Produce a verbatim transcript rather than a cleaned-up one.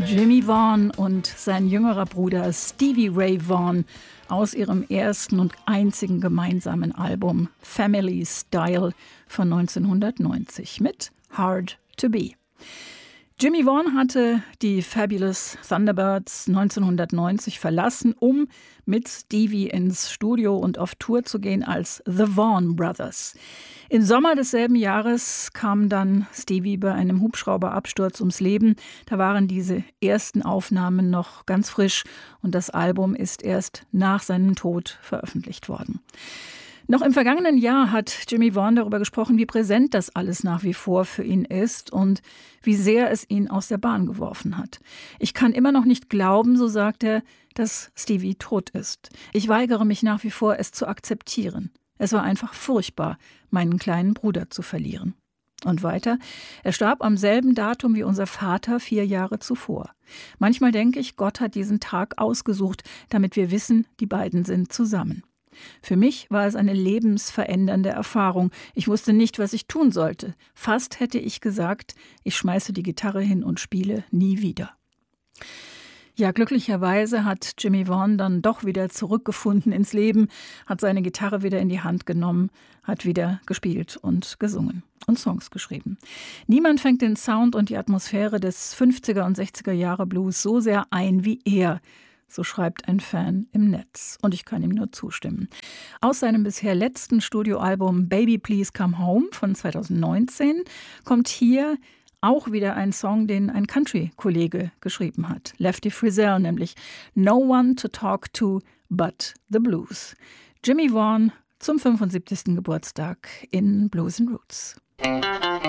Jimmy Vaughan und sein jüngerer Bruder Stevie Ray Vaughan aus ihrem ersten und einzigen gemeinsamen Album Family Style von neunzehnhundertneunzig mit Hard to Be. Jimmy Vaughan hatte die Fabulous Thunderbirds neunzehnhundertneunzig verlassen, um mit Stevie ins Studio und auf Tour zu gehen als The Vaughan Brothers. Im Sommer desselben Jahres kam dann Stevie bei einem Hubschrauberabsturz ums Leben. Da waren diese ersten Aufnahmen noch ganz frisch und das Album ist erst nach seinem Tod veröffentlicht worden. Noch im vergangenen Jahr hat Jimmy Vaughan darüber gesprochen, wie präsent das alles nach wie vor für ihn ist und wie sehr es ihn aus der Bahn geworfen hat. Ich kann immer noch nicht glauben, so sagt er, dass Stevie tot ist. Ich weigere mich nach wie vor, es zu akzeptieren. Es war einfach furchtbar, meinen kleinen Bruder zu verlieren. Und weiter, er starb am selben Datum wie unser Vater vier Jahre zuvor. Manchmal denke ich, Gott hat diesen Tag ausgesucht, damit wir wissen, die beiden sind zusammen. Für mich war es eine lebensverändernde Erfahrung. Ich wusste nicht, was ich tun sollte. Fast hätte ich gesagt, ich schmeiße die Gitarre hin und spiele nie wieder. Ja, glücklicherweise hat Jimmy Vaughan dann doch wieder zurückgefunden ins Leben, hat seine Gitarre wieder in die Hand genommen, hat wieder gespielt und gesungen und Songs geschrieben. Niemand fängt den Sound und die Atmosphäre des fünfziger und sechziger Jahre Blues so sehr ein wie er. So schreibt ein Fan im Netz. Und ich kann ihm nur zustimmen. Aus seinem bisher letzten Studioalbum Baby Please Come Home von zweitausendneunzehn kommt hier auch wieder ein Song, den ein Country-Kollege geschrieben hat. Lefty Frizzell, nämlich No One to Talk to but the Blues. Jimmy Vaughan zum fünfundsiebzigsten Geburtstag in Blues and Roots.